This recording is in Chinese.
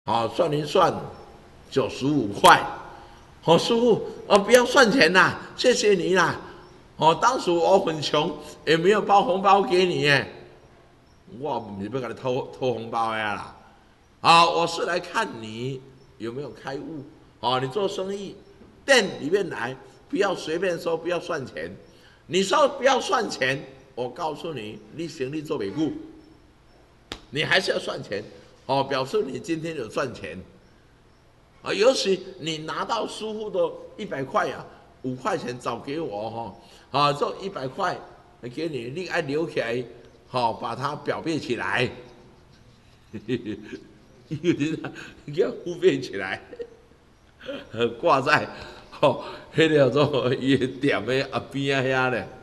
好，算一算95块。好，师傅，不要算钱啦，谢谢你啦。当时我很穷，也没有包红包给你耶。我不是要给你偷红包呀啦。我是来看你有没有开悟。你做生意，店里面来，不要随便说，不要算钱。你说不要算钱，我告诉你，你生意做不顾，你还是要算钱。表示你今天有赚钱。尤其你拿到师傅的100块呀，5块钱找给我这100块给你，你爱留起来，把它裱背起来，给它护背起来，挂在那叫做伊店的边啊遐咧。